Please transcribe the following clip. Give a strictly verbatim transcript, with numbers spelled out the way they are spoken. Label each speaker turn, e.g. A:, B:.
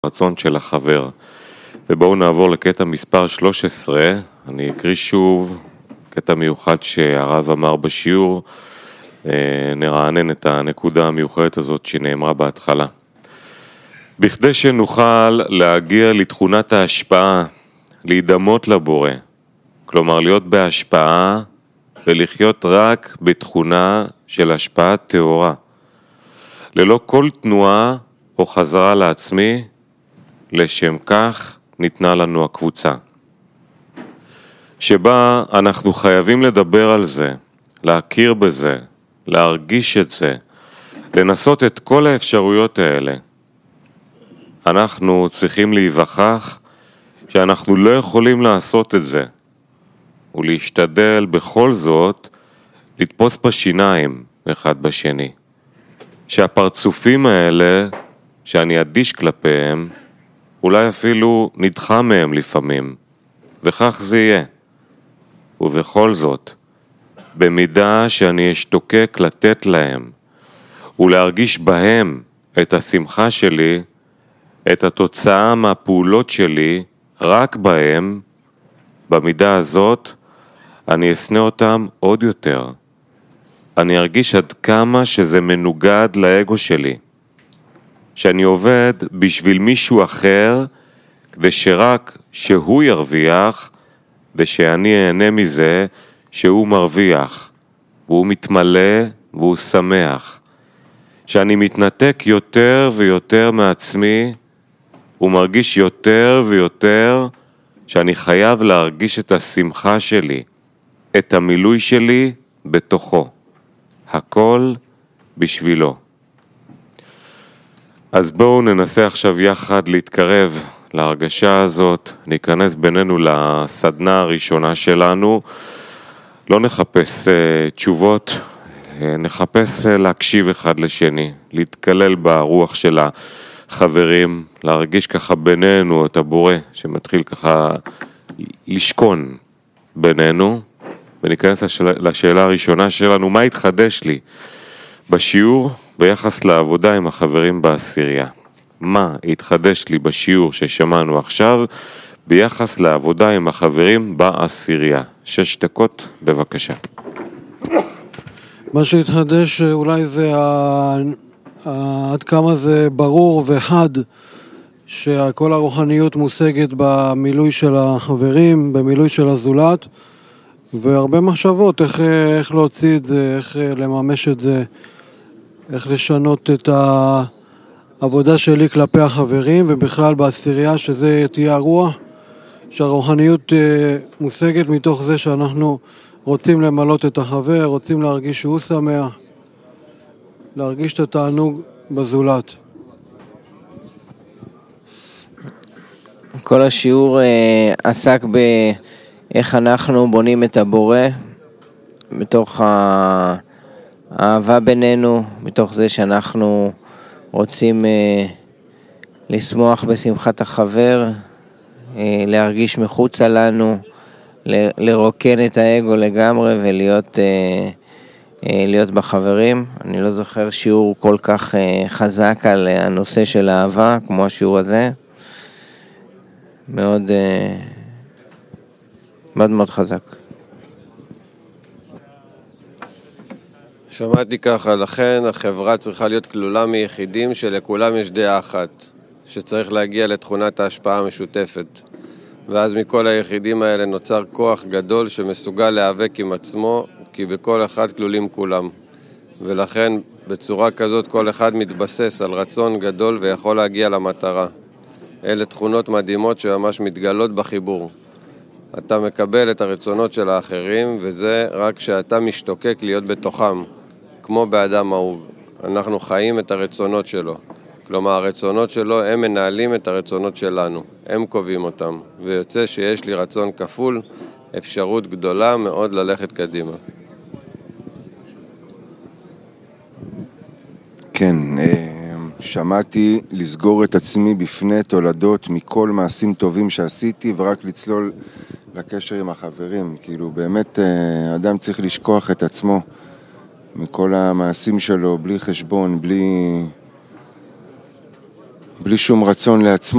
A: רצון של החבר. ובואו נעבור לקטע מספר שלוש עשרה, אני אקריא שוב קטע מיוחד שהרב אמר בשיעור, נרענן את הנקודה המיוחדת הזאת שנאמרה בהתחלה. בכדי שנוכל להגיע לתכונת ההשפעה, להידמות לבורא, כלומר להיות בהשפעה ולחיות רק בתכונה של השפעה טהורה, ללא כל תנועה או חזרה לעצמי, לשם כך ניתנה לנו הקבוצה, שבה אנחנו חייבים לדבר על זה, להכיר בזה, להרגיש את זה, לנסות את כל האפשרויות האלה. אנחנו צריכים להיווכח שאנחנו לא יכולים לעשות את זה, ולהשתדל בכל זאת לתפוס בשיניים אחד בשני. שהפרצופים האלה שאני אדיש כלפיהם, אולי אפילו נדחה מהם לפעמים, וכך זה יהיה. ובכל זאת, במידה שאני אשתוקק לתת להם, ולהרגיש בהם את השמחה שלי, את התוצאה מהפעולות שלי, רק בהם, במידה הזאת, אני אסנה אותם עוד יותר. אני ארגיש עד כמה שזה מנוגד לאגו שלי. שאני עובד בשביל מישהו אחר, כדי שרק שהוא ירוויח, ושאני אהנה מזה שהוא מרוויח, והוא מתמלא והוא שמח. שאני מתנתק יותר ויותר מעצמי, ומרגיש יותר ויותר שאני חייב להרגיש את השמחה שלי, את המילוי שלי בתוכו. הכל בשבילו. אז בואו ננסה עכשיו יחד להתקרב להרגשה הזאת, ניכנס בינינו לסדנה הראשונה שלנו, לא נחפש uh, תשובות, uh, נחפש uh, להקשיב אחד לשני, להתקלל ברוח של החברים, להרגיש ככה בינינו את הבורא שמתחיל ככה לשכון בינינו, וניכנס לשאלה, לשאלה הראשונה שלנו, מה התחדש לי בשיעור ביחס לעבודה עם החברים בעשירייה? מה התחדש לי בשיעור ששמענו עכשיו ביחס לעבודה עם החברים בעשירייה? שש דקות, בבקשה.
B: מה שהתחדש אולי זה ה... עד כמה זה ברור וחד שכל הרוחניות מושגת במילוי של החברים, במילוי של הזולת, והרבה מחשבות איך, איך להוציא את זה, איך לממש את זה, איך לשנות את העבודה שלי כלפי החברים, ובכלל בעשירייה שזה תהיה הרוח, שהרוחניות מושגת מתוך זה שאנחנו רוצים למלות את החבר, רוצים להרגיש שהוא שמח, להרגיש את התענוג בזולת.
C: כל השיעור עסק באיך אנחנו בונים את הבורא, מתוך האהבה בינינו, מתוך זה שאנחנו רוצים לשמוח בשמחת החבר, להרגיש מחוצה לנו, לרוקן את האגו לגמרי ולהיות להיות בחברים. אני לא זוכר שיעור כל כך חזק על הנושא של האהבה כמו השיעור הזה. מאוד מאוד מאוד חזק.
D: שמעתי ככה, לכן החברה צריכה להיות כלולה מיחידים שלכולם יש דעה אחת, שצריך להגיע לתכונת ההשפעה המשותפת. ואז מכל היחידים האלה נוצר כוח גדול שמסוגל להיאבק עם עצמו, כי בכל אחד כלולים כולם. ולכן בצורה כזאת כל אחד מתבסס על רצון גדול ויכול להגיע למטרה. אלה תכונות מדהימות שממש מתגלות בחיבור. אתה מקבל את הרצונות של האחרים, וזה רק שאתה משתוקק להיות בתוכם, כמו באדם אהוב. אנחנו חיים את הרצונות שלו. כלומר, הרצונות שלו הם מנהלים את הרצונות שלנו. הם קובעים אותם. ויוצא שיש לי רצון כפול, אפשרות גדולה מאוד ללכת קדימה.
E: כן, שמעתי לסגור את עצמי בפני תולדות מכל מעשים טובים שעשיתי, ורק לצלול לקשר עם החברים. כאילו, באמת, אדם צריך לשכוח את עצמו מכל המעשים שלו, בלי חשבון, בלי... בלי שום רצון לעצמו.